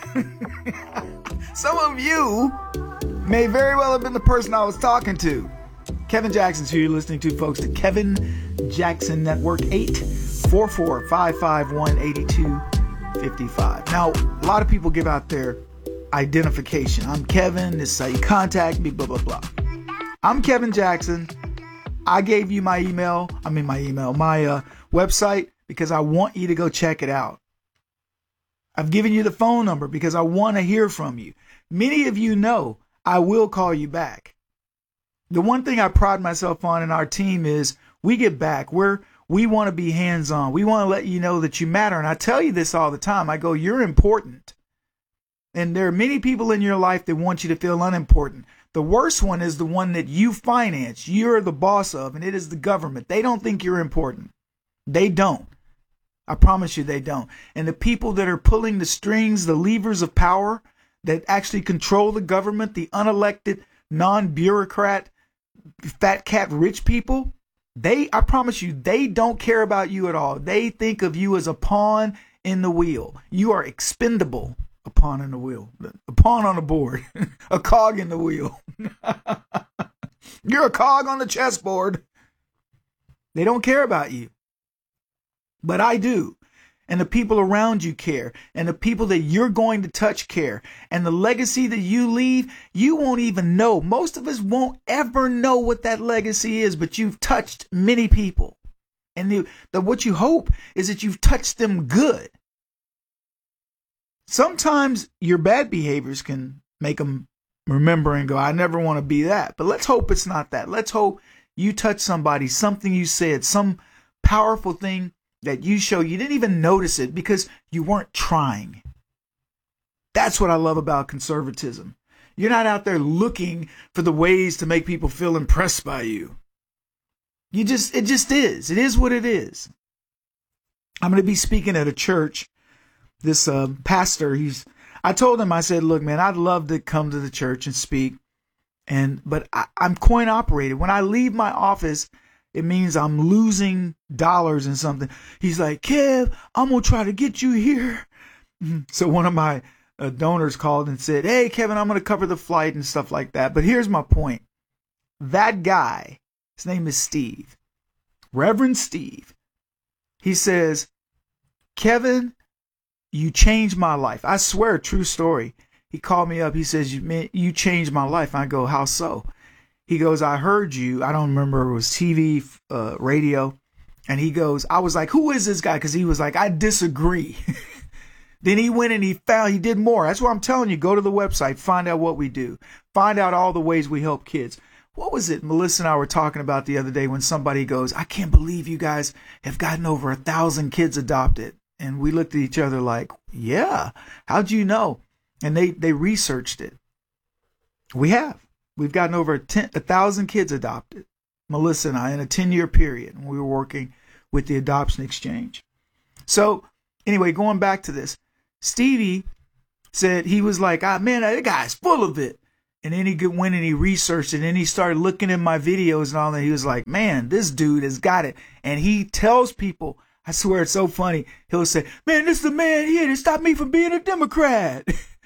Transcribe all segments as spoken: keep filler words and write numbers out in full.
Some of you may very well have been the person I was talking to. Kevin Jackson's who you're listening to, folks. The Kevin Jackson Network, eight four four, five five one, eight two five five. Now, a lot of people give out their identification. I'm Kevin. This is how you contact me, blah, blah, blah. I'm Kevin Jackson. I gave you my email. I mean, my email, my uh, website, because I want you to go check it out. I've given you the phone number because I want to hear from you. Many of you know I will call you back. The one thing I pride myself on in our team is we get back. We're, we want to be hands-on. We want to let you know that you matter. And I tell you this all the time. I go, you're important. And there are many people in your life that want you to feel unimportant. The worst one is the one that you finance. You're the boss of, and it is the government. They don't think you're important. They don't. I promise you they don't. And the people that are pulling the strings, the levers of power that actually control the government, the unelected, non-bureaucrat, fat cat rich people, they, I promise you, they don't care about you at all. They think of you as a pawn in the wheel. You are expendable. A pawn in the wheel. A pawn on the board. A cog in the wheel. You're a cog on the chessboard. They don't care about you. But I do. And the people around you care. And the people that you're going to touch care. And the legacy that you leave, you won't even know. Most of us won't ever know what that legacy is, but you've touched many people. And the, the, what you hope is that you've touched them good. Sometimes your bad behaviors can make them remember and go, I never want to be that. But let's hope it's not that. Let's hope you touch somebody, something you said, some powerful thing that you show. You didn't even notice it because you weren't trying. That's what I love about conservatism. You're not out there looking for the ways to make people feel impressed by you. You just, it just is. It is what it is. I'm going to be speaking at a church. This uh, pastor, he's, I told him, I said, look, man, I'd love to come to the church and speak. And, but I, I'm coin operated. When I leave my office, it means I'm losing dollars in something. He's like, Kev, I'm going to try to get you here. So one of my uh, donors called and said, hey, Kevin, I'm going to cover the flight and stuff like that. But here's my point. That guy, his name is Steve, Reverend Steve. He says, Kevin, you changed my life. I swear, true story. He called me up. He says, you, man, you changed my life. I go, how so? He goes, I heard you. I don't remember. It was T V, uh, radio. And he goes, I was like, who is this guy? Because he was like, I disagree. Then he went and he found, he did more. That's what I'm telling you. Go to the website. Find out what we do. Find out all the ways we help kids. What was it Melissa and I were talking about the other day when somebody goes, I can't believe you guys have gotten over a thousand kids adopted. And we looked at each other like, yeah, how'd you know? And they, they researched it. We have. We've gotten over a, ten, a thousand kids adopted, Melissa and I, in a ten-year period. And we were working with the Adoption Exchange. So anyway, going back to this, Stevie said he was like, ah, man, that guy's full of it. And then he went and he researched it. And then he started looking at my videos and all that. He was like, man, this dude has got it. And he tells people, I swear it's so funny. He'll say, man, this is the man here that stopped me from being a Democrat.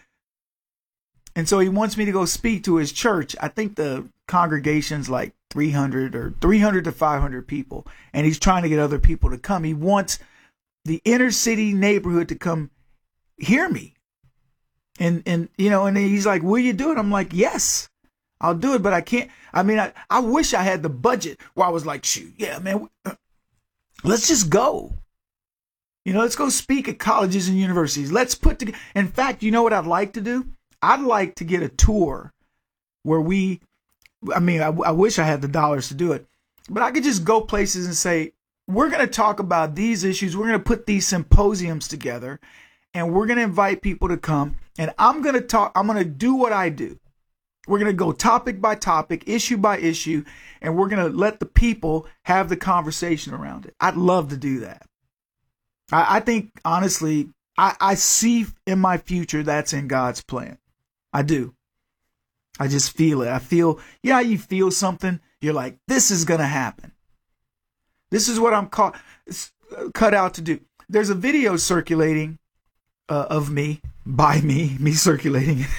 And so he wants me to go speak to his church. I think the congregation's like three hundred or three hundred to five hundred people. And he's trying to get other people to come. He wants the inner city neighborhood to come hear me. And, and you know, and he's like, will you do it? I'm like, yes, I'll do it. But I can't. I mean, I, I wish I had the budget where I was like, shoot, yeah, man, let's just go. You know, let's go speak at colleges and universities. Let's put together. In fact, you know what I'd like to do? I'd like to get a tour where we, I mean, I, I wish I had the dollars to do it, but I could just go places and say, we're going to talk about these issues. We're going to put these symposiums together and we're going to invite people to come and I'm going to talk. I'm going to do what I do. We're going to go topic by topic, issue by issue, and we're going to let the people have the conversation around it. I'd love to do that. I, I think, honestly, I, I see in my future that's in God's plan. I do. I just feel it. I feel, yeah, you feel something. You're like, this is going to happen. This is what I'm caught, cut out to do. There's a video circulating uh, of me, by me, me circulating it.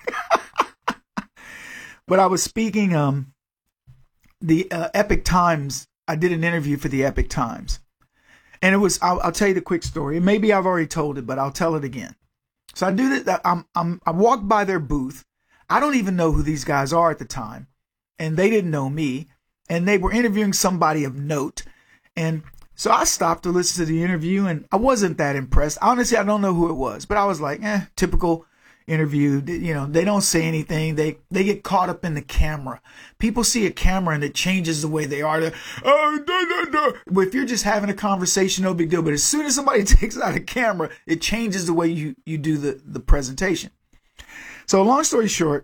But I was speaking, um, the uh, Epic Times. I did an interview for the Epic Times. And it was, I'll, I'll tell you the quick story. Maybe I've already told it, but I'll tell it again. So I do that. I'm, I'm, I walked by their booth. I don't even know who these guys are at the time. And they didn't know me. And they were interviewing somebody of note. And so I stopped to listen to the interview, and I wasn't that impressed. Honestly, I don't know who it was, but I was like, eh, typical interview. You know, they don't say anything. They they get caught up in the camera. People see a camera and it changes the way they are. They're, oh, da, da, da. But if you're just having a conversation, no big deal. But as soon as somebody takes out a camera, it changes the way you, you do the, the presentation. So long story short,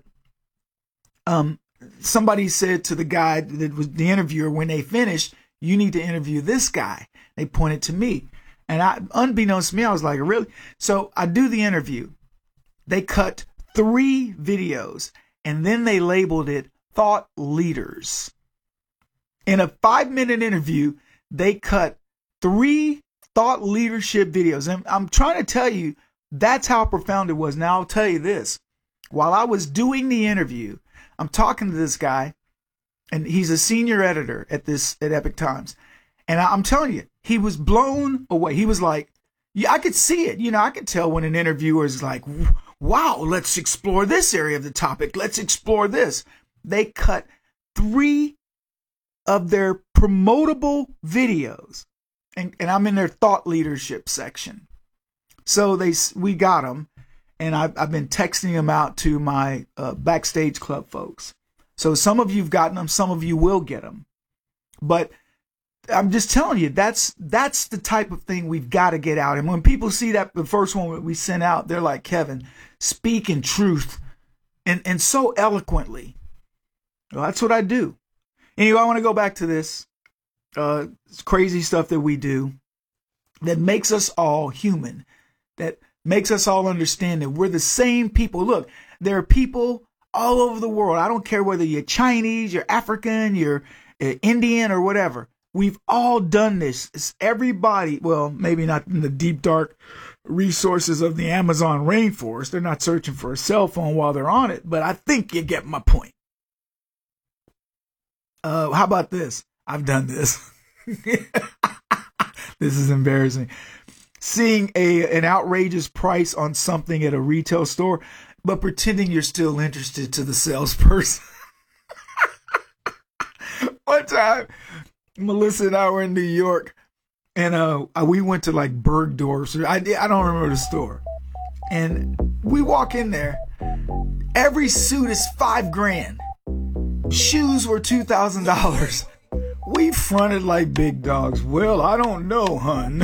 um, somebody said to the guy that was the interviewer when they finished, you need to interview this guy. They pointed to me. And I, unbeknownst to me, I was like, really? So I do the interview. They cut three videos and then they labeled it Thought Leaders. In a five minute interview, they cut three thought leadership videos. And I'm trying to tell you, that's how profound it was. Now I'll tell you this. While I was doing the interview, I'm talking to this guy, and he's a senior editor at this, at Epic Times. And I, I'm telling you, he was blown away. He was like, yeah, I could see it. You know, I could tell when an interviewer is like, wow, let's explore this area of the topic. Let's explore this. They cut three of their promotable videos, and, and I'm in their thought leadership section. So they, we got them, and I've, I've been texting them out to my uh, Backstage Club folks. So some of you've gotten them, some of you will get them. But I'm just telling you, that's that's the type of thing we've got to get out. And when people see that, the first one we sent out, they're like, Kevin, speak in truth and, and so eloquently. Well, that's what I do. Anyway, I want to go back to this uh, crazy stuff that we do that makes us all human, that makes us all understand that we're the same people. Look, there are people all over the world. I don't care whether you're Chinese, you're African, you're uh, Indian or whatever. We've all done this. It's everybody, well, maybe not in the deep, dark resources of the Amazon rainforest. They're not searching for a cell phone while they're on it, but I think you get my point. Uh, how about this? I've done this. This is embarrassing. Seeing a an outrageous price on something at a retail store, but pretending you're still interested to the salesperson. One time, Melissa and I were in New York, and uh, we went to like Bergdorf's. I, I don't remember the store. And we walk in there. Every suit is five grand. Shoes were two thousand dollars. We fronted like big dogs. Well, I don't know, hun.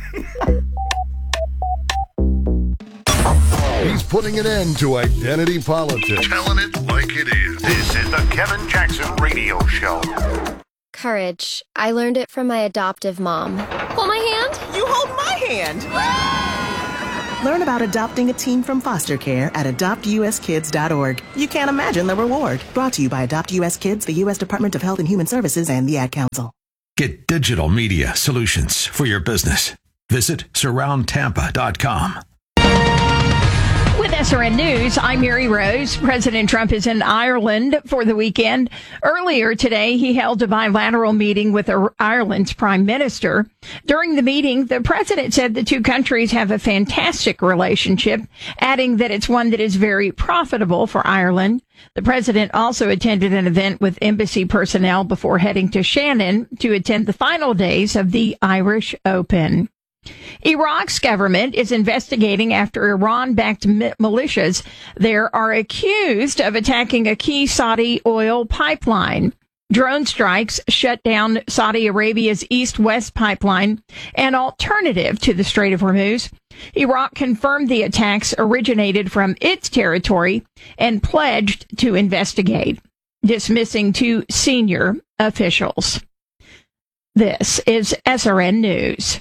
He's putting an end to identity politics. Telling it like it is. This is the Kevin Jackson Radio Show. Courage. I learned it from my adoptive mom. Hold my hand. You hold my hand. Learn about adopting a teen from foster care at adopt u s kids dot org. You can't imagine the reward. Brought to you by Adopt U S Kids, the U S Department of Health and Human Services, and the Ad Council. Get digital media solutions for your business. Visit surround tampa dot com. With S R N News, I'm Mary Rose. President Trump is in Ireland for the weekend. Earlier today, he held a bilateral meeting with Ireland's prime minister. During the meeting, the president said the two countries have a fantastic relationship, adding that it's one that is very profitable for Ireland. The president also attended an event with embassy personnel before heading to Shannon to attend the final days of the Irish Open. Iraq's government is investigating after Iran-backed militias there are accused of attacking a key Saudi oil pipeline. Drone strikes shut down Saudi Arabia's east-west pipeline, an alternative to the Strait of Hormuz. Iraq confirmed the attacks originated from its territory and pledged to investigate, dismissing two senior officials. This is S R N News.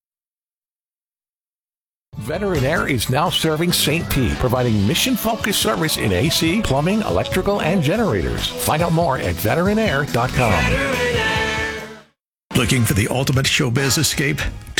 Veteran Air is now serving Saint Pete, providing mission-focused service in A C, plumbing, electrical, and generators. Find out more at veteran air dot com. Looking for the ultimate showbiz escape?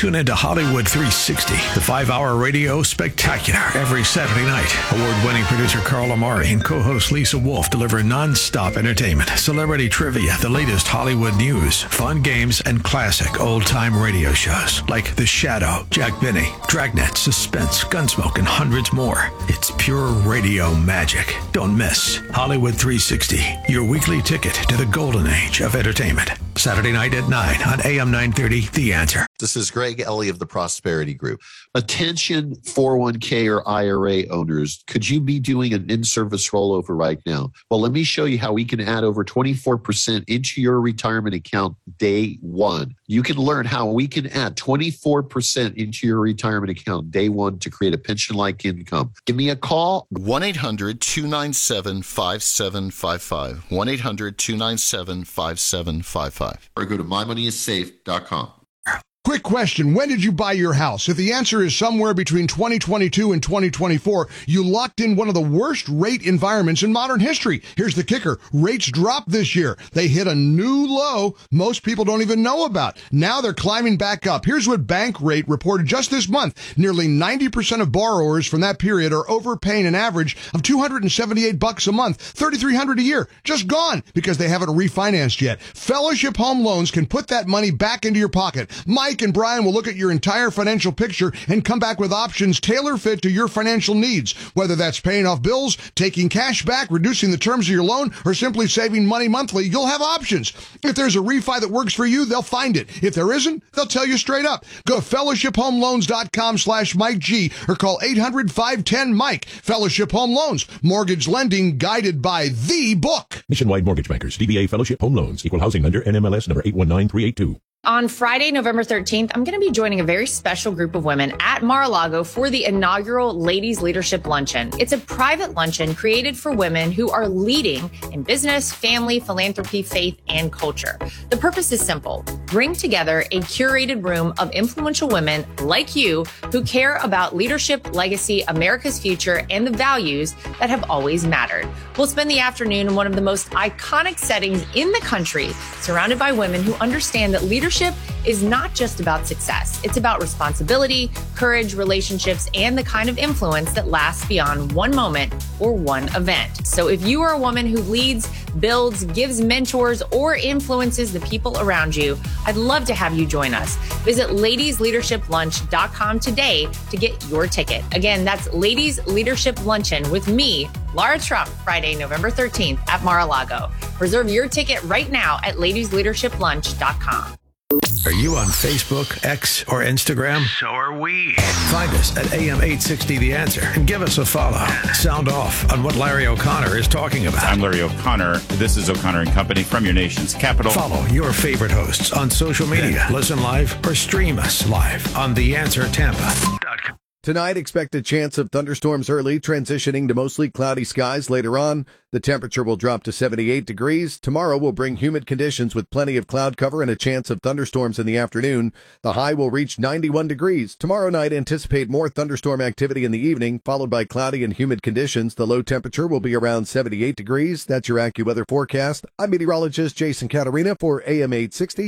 Tune into Hollywood three sixty, the five-hour radio spectacular, every Saturday night. Award-winning producer Carl Amari and co-host Lisa Wolf deliver non-stop entertainment, celebrity trivia, the latest Hollywood news, fun games, and classic old-time radio shows like The Shadow, Jack Benny, Dragnet, Suspense, Gunsmoke, and hundreds more. It's pure radio magic. Don't miss Hollywood three sixty, your weekly ticket to the golden age of entertainment. Saturday night at nine on A M nine thirty, The Answer. This is Greg Ellie of the Prosperity Group. Attention four oh one k or I R A owners, could you be doing an in-service rollover right now? Well, let me show you how we can add over twenty-four percent into your retirement account day one. You can learn how we can add twenty-four percent into your retirement account day one to create a pension-like income. Give me a call. one eight hundred two nine seven five seven five five. one eight hundred two nine seven five seven five five. Or go to my money is safe dot com. Quick question. When did you buy your house? If the answer is somewhere between twenty twenty-two and twenty twenty-four, you locked in one of the worst rate environments in modern history. Here's the kicker. Rates dropped this year. They hit a new low most people don't even know about. Now they're climbing back up. Here's what Bankrate reported just this month. Nearly ninety percent of borrowers from that period are overpaying an average of two hundred seventy-eight bucks a month, thirty-three hundred a year. Just gone because they haven't refinanced yet. Fellowship Home Loans can put that money back into your pocket. Mike and Brian will look at your entire financial picture and come back with options tailor-fit to your financial needs, whether that's paying off bills, taking cash back, reducing the terms of your loan, or simply saving money monthly. You'll have options. If there's a refi that works for you, they'll find it. If there isn't, they'll tell you straight up. Go to fellowship home loans dot com slash Mike G or call eight hundred five one zero Mike. Fellowship Home Loans. Mortgage lending guided by the book. Nationwide Mortgage Bankers, D B A Fellowship Home Loans, Equal Housing Lender, N M L S number eight one nine three eight two. On Friday, November thirteenth, I'm going to be joining a very special group of women at Mar-a-Lago for the inaugural Ladies Leadership Luncheon. It's a private luncheon created for women who are leading in business, family, philanthropy, faith, and culture. The purpose is simple. Bring together a curated room of influential women like you who care about leadership, legacy, America's future, and the values that have always mattered. We'll spend the afternoon in one of the most iconic settings in the country, surrounded by women who understand that leadership is not just about success. It's about responsibility, courage, relationships, and the kind of influence that lasts beyond one moment or one event. So if you are a woman who leads, builds, gives mentors, or influences the people around you, I'd love to have you join us. Visit ladies leadership lunch dot com today to get your ticket. Again, that's Ladies Leadership Luncheon with me, Laura Trump, Friday, November thirteenth at Mar-a-Lago. Reserve your ticket right now at ladies leadership lunch dot com. Are you on Facebook, X, or Instagram? So are we. Find us at A M eight sixty The Answer and give us a follow. Sound off on what Larry O'Connor is talking about. I'm Larry O'Connor. This is O'Connor and Company from your nation's capital. Follow your favorite hosts on social media. Listen live or stream us live on The Answer Tampa. Tonight, expect a chance of thunderstorms early, transitioning to mostly cloudy skies later on. The temperature will drop to seventy-eight degrees. Tomorrow will bring humid conditions with plenty of cloud cover and a chance of thunderstorms in the afternoon. The high will reach ninety-one degrees. Tomorrow night, anticipate more thunderstorm activity in the evening, followed by cloudy and humid conditions. The low temperature will be around seventy-eight degrees. That's your AccuWeather forecast. I'm meteorologist Jason Catarina for A M eight sixty.